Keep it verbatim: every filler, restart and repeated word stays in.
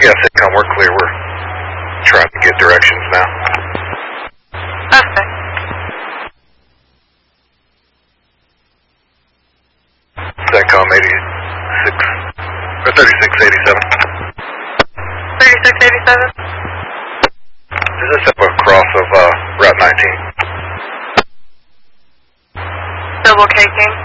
Yeah, Sitcom, we're clear. We're trying to get directions now. Okay. Sitcom eighty-six, or thirty-six eighty-seven. thirty-six eighty-seven? Is this up across of uh, Route nineteen? Double caking.